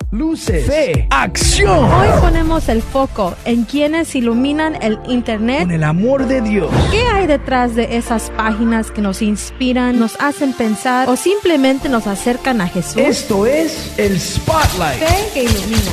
luces, fe, acción. Hoy ponemos el foco en quienes iluminan el Internet con el amor de Dios. ¿Qué hay detrás de esas páginas que nos inspiran, nos hacen pensar o simplemente nos acercan a Jesús? Esto es el Spotlight. Fe que ilumina.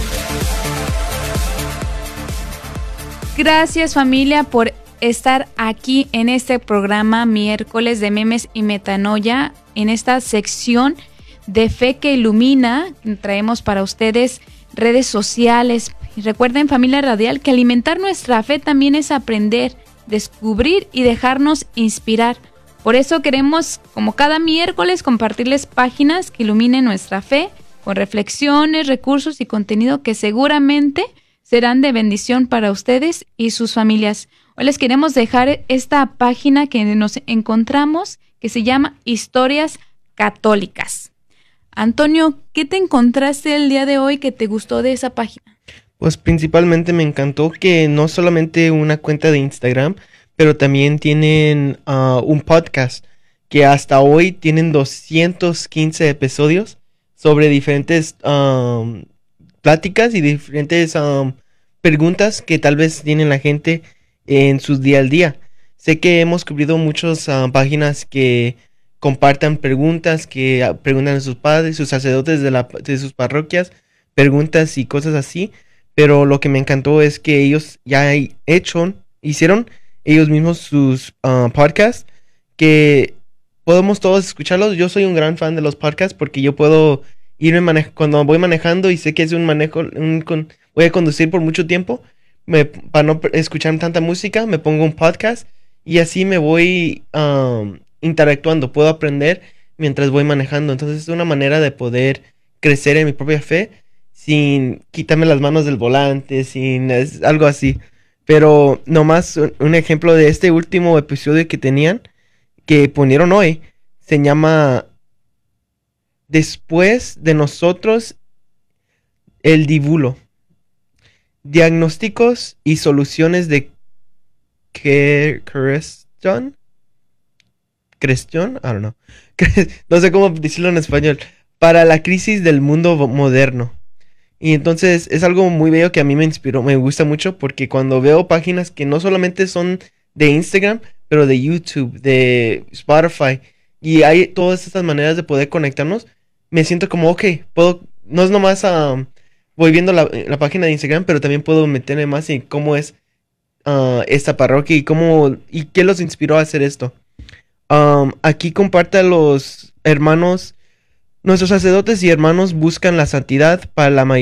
Gracias, familia, por estar aquí en este programa miércoles de memes y metanoia, en esta sección de Fe que ilumina. Traemos para ustedes redes sociales. Y recuerden, familia radial, que alimentar nuestra fe también es aprender, descubrir y dejarnos inspirar. Por eso queremos, como cada miércoles, compartirles páginas que iluminen nuestra fe con reflexiones, recursos y contenido que seguramente serán de bendición para ustedes y sus familias. Hoy les queremos dejar esta página que nos encontramos, que se llama Historias Católicas. Antonio, ¿qué te encontraste el día de hoy que te gustó de esa página? Pues principalmente me encantó que no solamente una cuenta de Instagram, pero también tienen un podcast que hasta hoy tienen 215 episodios sobre diferentes pláticas y diferentes preguntas que tal vez tiene la gente en su día al día. Sé que hemos cubrido muchas páginas que compartan preguntas, que preguntan a sus padres, sus sacerdotes de sus parroquias, preguntas y cosas así, pero lo que me encantó es que ellos ya hicieron ellos mismos sus podcasts, que podemos todos escucharlos. Yo soy un gran fan de los podcasts porque yo puedo irme cuando voy manejando y sé que es voy a conducir por mucho tiempo, para no escuchar tanta música, me pongo un podcast y así me voy interactuando, puedo aprender mientras voy manejando. Entonces es una manera de poder crecer en mi propia fe sin quitarme las manos del volante, es algo así. Pero nomás un ejemplo de este último episodio que ponieron hoy, se llama Después de nosotros el divulo. Diagnósticos y soluciones de Christian, I don't know. No sé cómo decirlo en español. Para la crisis del mundo moderno. Y entonces es algo muy bello que a mí me inspiró, me gusta mucho, porque cuando veo páginas que no solamente son de Instagram, pero de YouTube, de Spotify, y hay todas estas maneras de poder conectarnos, me siento como, ok, no es nomás voy viendo la página de Instagram, pero también puedo meterme más en cómo es esta parroquia y qué los inspiró a hacer esto. Aquí comparte a los hermanos, nuestros sacerdotes y hermanos buscan la santidad para la mayoría